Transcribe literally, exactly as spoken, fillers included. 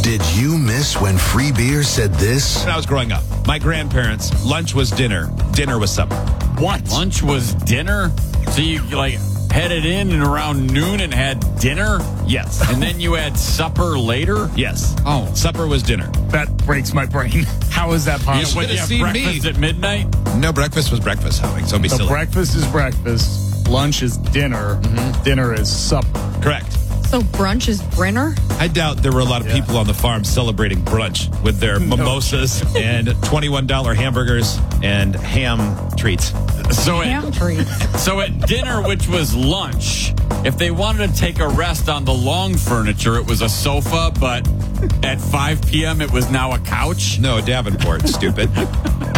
Did you miss when free beer said this? When I was growing up, my grandparents, lunch was dinner, dinner was supper. What? Lunch was dinner? So you, like, headed in and around noon and had dinner? Yes. And then you had supper later? Yes. Oh. Supper was dinner. That breaks my brain. How is that Yeah, possible? what, you have have seen breakfast me. at midnight? No, breakfast was breakfast, Howie. So don't be So silly. breakfast is breakfast. Lunch is dinner. Dinner is supper. Correct. So brunch is Brenner? I doubt there were a lot of Yeah. people on the farm celebrating brunch with their mimosas and twenty-one dollars hamburgers and ham treats. So Ham at, treats. so at dinner, which was lunch, if they wanted to take a rest on the long furniture, it was a sofa, but at five p.m. it was now a couch? No, Davenport, stupid.